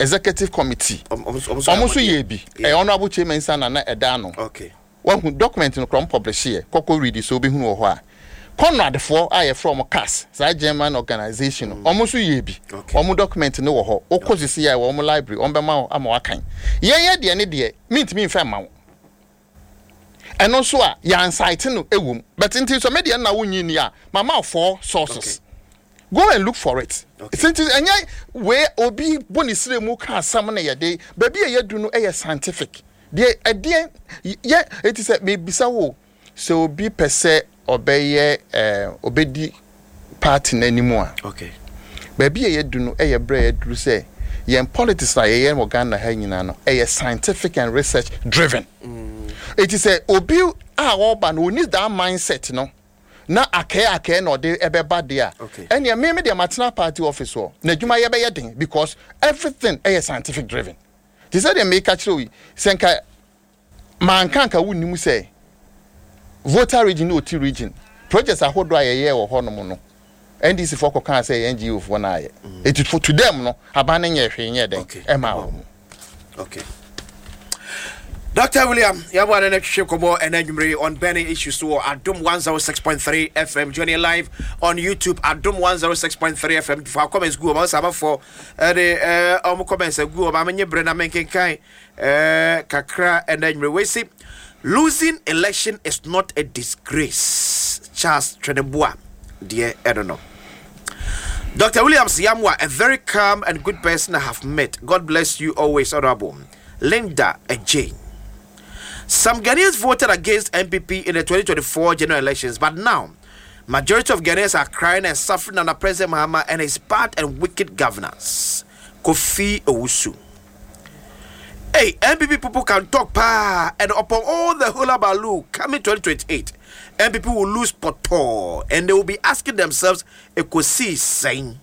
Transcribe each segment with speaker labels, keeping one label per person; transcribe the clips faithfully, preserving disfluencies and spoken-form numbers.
Speaker 1: executive committee almost ye bi e honorable chairman sana na eda no
Speaker 2: okay
Speaker 1: one who document no krom publish here koko read so be hu wo ho a Conrad for I from C A S sa German organization almost ye bi omo document no wo ho okozisi ya wo mo library on be ma ama wakan ye ye de ne de mint me fa ma wo eno so a ya site no ewum but until so media na wonyi ni a mama four sources go and look for it since enya we obi bonisire mu ka asam na ye de ba bia ye du no e scientific de ade ye it is me bisa wo so obi pese obeye eh obedi party na nimu a
Speaker 2: okay
Speaker 1: ba bia ye du no e bra ye duru say ye politics na ye ye mo Ghana ha nyina no e scientific and research driven mm. It is a obi a oba no need that mindset no na ake ake no de ebeba de a and ya me me de maternal party office wo na dwuma ye be ye den because everything is scientific driven. They said they make actually we senka mankanka wunimu say voter region no ti region projects ahodo ayeye wo hono no N D C for kan say N G O for na ye it for to them no abane nye hwe nye den e ma wo
Speaker 2: okay Doctor William, Yabu and Next Kobo and Edmure on burning issues to Adum one oh six point three F M. Joining live on YouTube Adum one oh six point three F M. For comments, go about Sabah for the um comments. Go about many Brenna Menkenkai, Kakra and Edmure. We see losing election is not a disgrace. Charles Trenebois, dear, I don't know. Doctor Williams Yamwa, a very calm and good person I have met. God bless you always, honorable. Linda and Jane. Some Ghanaians voted against M P P in the twenty twenty-four general elections, but now, majority of Ghanaians are crying and suffering under President Mahama and his bad and wicked governance. Kofi Owusu. Hey, M P P people can talk pa, and upon all the hula baloo coming twenty twenty-eight, M P P will lose poto, and they will be asking themselves, Ekosi saying,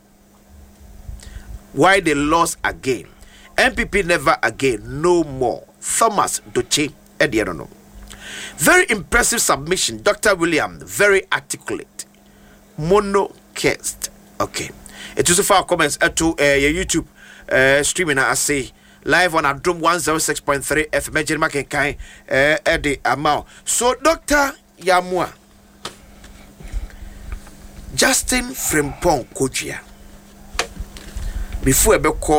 Speaker 2: why they lost again. M P P never again, no more. Thomas Doche Ediano. Very impressive submission, Doctor William. Very articulate. Monocast. Okay. It is for our comments uh, to uh, your YouTube uh, streaming. I say live on Adum one oh six point three F M. Jenny Makenkai Eddie Amau. So, Doctor Yamwa, Justin Frimpong Kojia. Before I be call